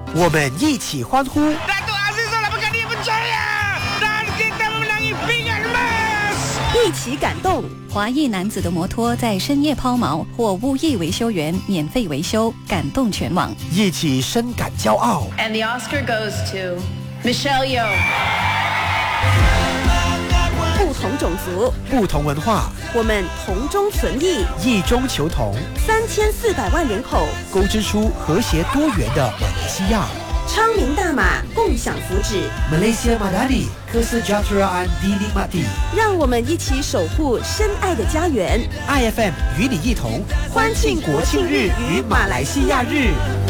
我们一起欢呼。 一起感动。 华裔男子的摩托在深夜抛锚，或无裔维修员免费维修，感动全网。 一起深感骄傲。 And the Oscar goes to Michelle Yeoh。 不同种族， 不同文化， 我们同中存异， 异中求同。 3400万人口， 勾织出和谐多元的马来西亚。 昌明大马，共享福祉。 Malaysia Madani, Kesejahteraan Dinikmati。 让我们一起守护深爱的家园。 IFM 与你一同欢庆国庆日与马来西亚日。